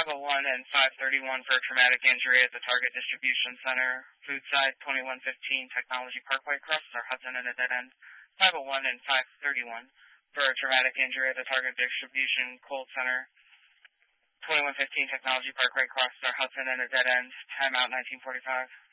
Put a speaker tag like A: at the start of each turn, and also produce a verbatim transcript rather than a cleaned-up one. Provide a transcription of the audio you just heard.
A: oh one and five thirty-one for a traumatic injury at the Target Distribution Center. Food side, twenty-one fifteen Technology Parkway, crosses our Hudson and a dead end. five oh one and five thirty-one for a traumatic injury at the Target Distribution Cold Center. twenty-one fifteen Technology Parkway, crosses our Hudson and a dead end. Timeout nineteen forty-five.